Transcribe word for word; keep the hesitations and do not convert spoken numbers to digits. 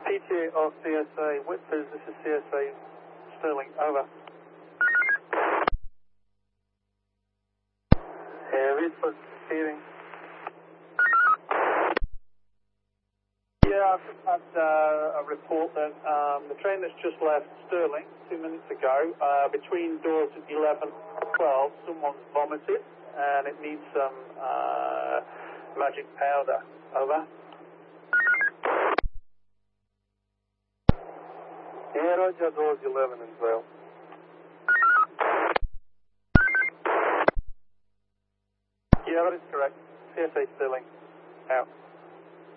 P T A of C S A Whitford, this is C S A Sterling, over. Yeah, Whitford, hearing. Yeah, I've just had uh, a report that um, the train that's just left Stirling two minutes ago, uh, between doors eleven and twelve, someone's vomited and it needs some uh, magic powder. Over. Yeah, Roger, doors eleven and twelve. Yeah, that is correct. C S A Stirling, out.